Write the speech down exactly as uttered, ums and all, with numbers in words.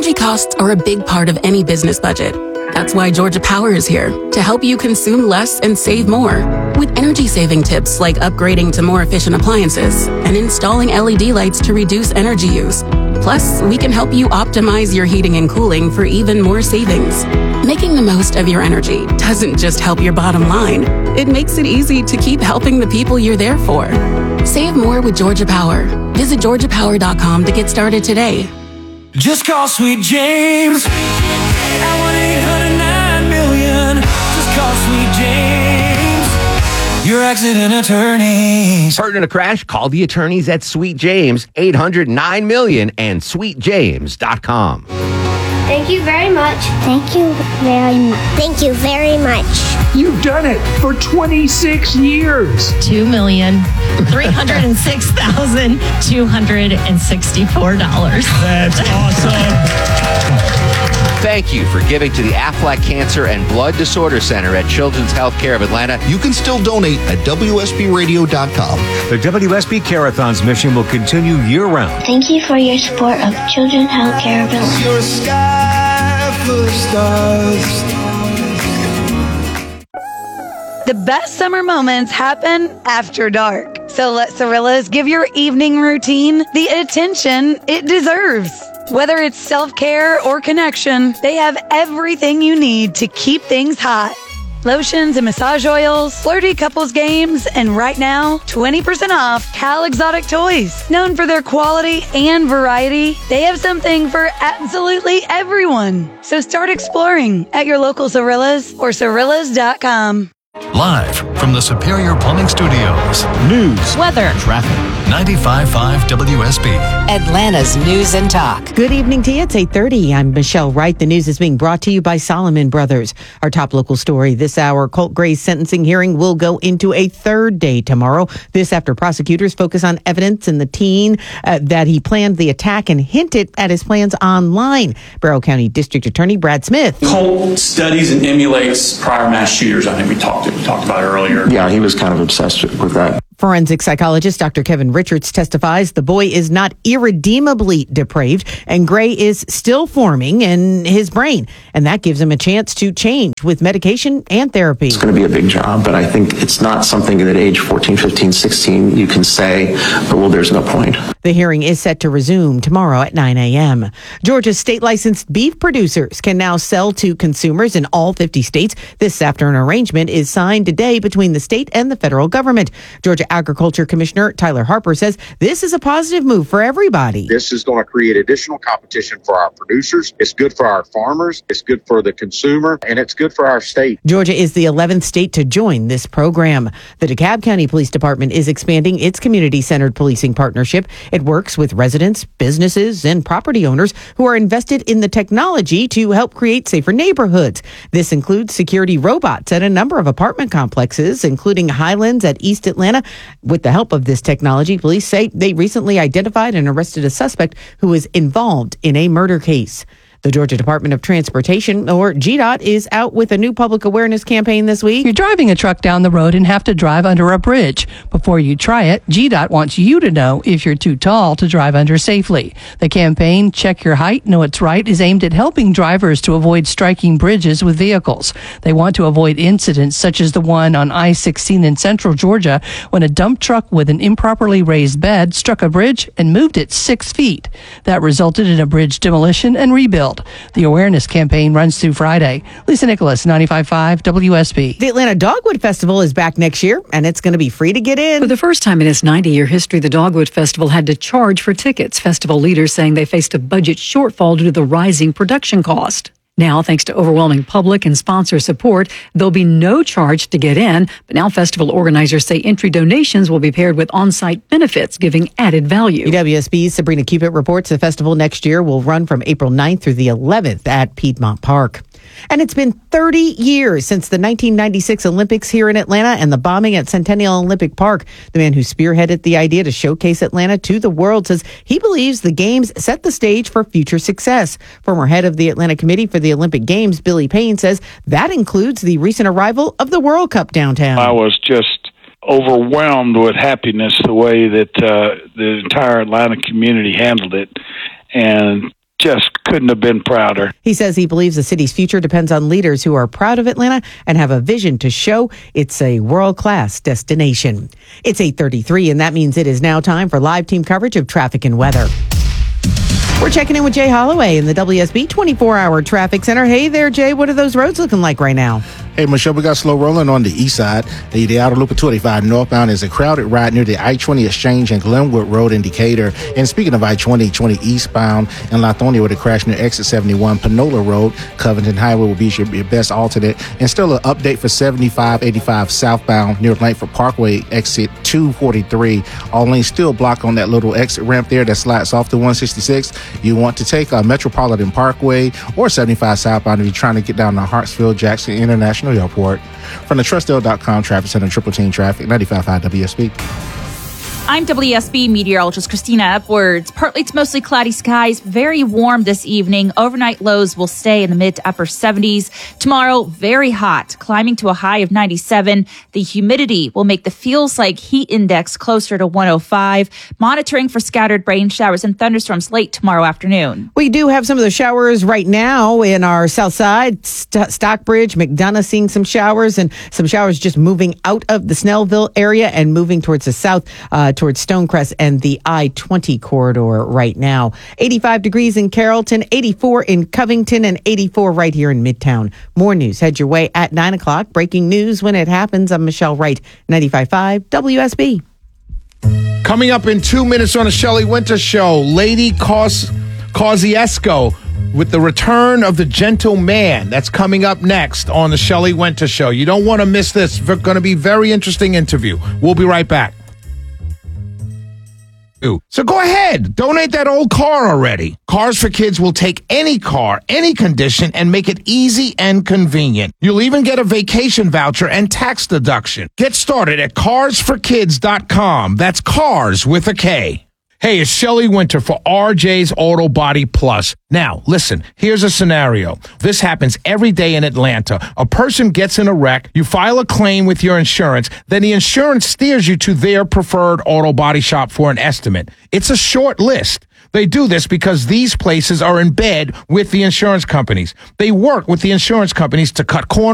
Energy costs are a big part of any business budget. That's why Georgia Power is here to help you consume less and save more. With energy-saving tips like upgrading to more efficient appliances and installing L E D lights to reduce energy use. Plus, we can help you optimize your heating and cooling for even more savings. Making the most of your energy doesn't just help your bottom line. It makes it easy to keep helping the people you're there for. Save more with Georgia Power. Visit georgia power dot com to get started today. Just call Sweet James at one eight hundred nine million. Just call Sweet James, your accident attorneys. Hurt in a crash? Call the attorneys at Sweet James, eight hundred nine million and sweet james dot com. Thank you very much. Thank you very much. Thank you very much. You've done it for twenty-six years. two million three hundred six thousand two hundred sixty-four dollars. That's awesome. Thank you for giving to the Aflac Cancer and Blood Disorder Center at Children's Healthcare of Atlanta. You can still donate at W S B radio dot com. The W S B Care-a-thon's mission will continue year-round. Thank you for your support of Children's Healthcare of Atlanta. Your sky full of stars. The best summer moments happen after dark. So let Cirillas give your evening routine the attention it deserves. Whether it's self-care or connection, they have everything you need to keep things hot. Lotions and massage oils, flirty couples games, and right now, twenty percent off Cal Exotic Toys. Known for their quality and variety, they have something for absolutely everyone. So start exploring at your local Cirillas or cirillas dot com. Live from the Superior Plumbing Studios. News, weather, traffic. ninety-five point five W S B. Atlanta's News and Talk. Good evening to you. It's eight thirty. I'm Michelle Wright. The news is being brought to you by Solomon Brothers. Our top local story this hour, Colt Gray's sentencing hearing will go into a third day tomorrow. This after prosecutors focus on evidence in the teen uh, that he planned the attack and hinted at his plans online. Barrow County District Attorney Brad Smith. Colt studies and emulates prior mass shooters. I think we talked we talked about it earlier. Yeah, he was kind of obsessed with that. Forensic psychologist Doctor Kevin Richards testifies the boy is not irredeemably depraved and Gray is still forming in his brain. And that gives him a chance to change with medication and therapy. It's going to be a big job, but I think it's not something that age fourteen, fifteen, sixteen you can say, but well, there's no point. The hearing is set to resume tomorrow at nine a.m. Georgia's state-licensed beef producers can now sell to consumers in all fifty states. This after an arrangement is signed today between the state and the federal government. Georgia Agriculture Commissioner Tyler Harper says this is a positive move for everybody. This is going to create additional competition for our producers. It's good for our farmers. It's good for the consumer, and it's good for our state. Georgia is the eleventh state to join this program. The DeKalb County Police Department is expanding its community-centered policing partnership. It works with residents, businesses, and property owners who are invested in the technology to help create safer neighborhoods. This includes security robots at a number of apartment complexes, including Highlands at East Atlanta. With the help of this technology, police say they recently identified and arrested a suspect who was involved in a murder case. The Georgia Department of Transportation, or G DOT, is out with a new public awareness campaign this week. You're driving a truck down the road and have to drive under a bridge. Before you try it, G DOT wants you to know if you're too tall to drive under safely. The campaign, Check Your Height, Know It's Right, is aimed at helping drivers to avoid striking bridges with vehicles. They want to avoid incidents such as the one on I sixteen in central Georgia when a dump truck with an improperly raised bed struck a bridge and moved it six feet. That resulted in a bridge demolition and rebuild. The awareness campaign runs through Friday. Lisa Nicholas, ninety-five point five W S B. The Atlanta Dogwood Festival is back next year, and it's going to be free to get in. For the first time in its ninety-year history, the Dogwood Festival had to charge for tickets. Festival leaders saying they faced a budget shortfall due to the rising production cost. Now, thanks to overwhelming public and sponsor support, there'll be no charge to get in. But now festival organizers say entry donations will be paired with on-site benefits, giving added value. W S B's Sabrina Cupid reports the festival next year will run from April ninth through the eleventh at Piedmont Park. And it's been thirty years since the nineteen ninety-six Olympics here in Atlanta and the bombing at Centennial Olympic Park. The man who spearheaded the idea to showcase Atlanta to the world says he believes the games set the stage for future success. Former head of the Atlanta Committee for the Olympic Games, Billy Payne, says that includes the recent arrival of the World Cup downtown. I was just overwhelmed with happiness the way that uh, the entire Atlanta community handled it. And just couldn't have been prouder. He says he believes the city's future depends on leaders who are proud of Atlanta and have a vision to show it's a world-class destination. It's eight thirty-three, and that means it is now time for live team coverage of traffic and weather. We're checking in with Jay Holloway in the W S B twenty-four hour Traffic Center. Hey there, Jay. What are those roads looking like right now? Hey, Michelle, we got slow rolling on the east side. The, the outer loop of twenty-five northbound is a crowded ride near the I twenty Exchange and Glenwood Road in Decatur. And speaking of I twenty, twenty eastbound in Lithonia with a crash near exit seventy-one, Panola Road, Covington Highway will be your, your best alternate. And still an update for seventy-five eighty-five southbound near Langford Parkway, exit two forty-three. All lanes still blocked on that little exit ramp there that slides off to one sixty-six. You want to take a Metropolitan Parkway or seventy-five southbound if you're trying to get down to Hartsfield Jackson International Airport. From the Trustdale dot com Traffic Center, Triple Team Traffic, ninety-five point five W S B. I'm W S B meteorologist Christina Upwards. Partly to mostly cloudy skies, very warm this evening. Overnight lows will stay in the mid to upper seventies. Tomorrow, very hot, climbing to a high of ninety-seven. The humidity will make the feels like heat index closer to one oh five. Monitoring for scattered rain showers and thunderstorms late tomorrow afternoon. We do have some of the showers right now in our south side. St- Stockbridge, McDonough seeing some showers, and some showers just moving out of the Snellville area and moving towards the south, uh, towards Stonecrest and the I twenty corridor right now. eighty-five degrees in Carrollton, eighty-four in Covington, and eighty-four right here in Midtown. More news head your way at nine o'clock. Breaking news when it happens. I'm Michelle Wright, ninety-five point five W S B. Coming up in two minutes on the Shelley Winter Show, Lady Cos- Kosciuszko with the return of the gentle man. That's coming up next on the Shelley Winter Show. You don't want to miss this. It's going to be a very interesting interview. We'll be right back. So go ahead, donate that old car already. Cars for Kids will take any car, any condition, and make it easy and convenient. You'll even get a vacation voucher and tax deduction. Get started at cars for kids dot com. That's cars with a K. Hey, it's Shelley Winter for R J's Auto Body Plus. Now, listen, here's a scenario. This happens every day in Atlanta. A person gets in a wreck, you file a claim with your insurance, then the insurance steers you to their preferred auto body shop for an estimate. It's a short list. They do this because these places are in bed with the insurance companies. They work with the insurance companies to cut corners